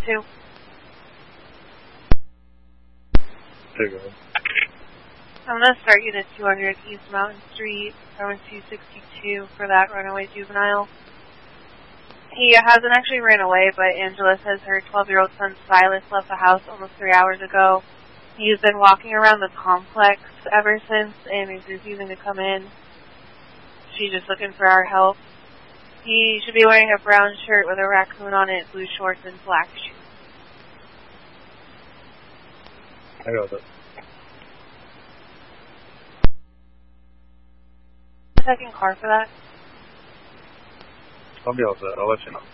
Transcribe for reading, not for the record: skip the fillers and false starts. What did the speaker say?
2. There you go. I'm going to start you at 200 East Mountain Street, going 262 for that runaway juvenile. He hasn't actually ran away, but Angela says her 12-year-old son Silas left the house almost 3 hours ago. He's been walking around the complex ever since, and he's refusing to come in. She's just looking for our help. He should be wearing a brown shirt with a raccoon on it, blue shorts, and black shoes. I got it. Second car for that? I'll be all set. I'll let you know.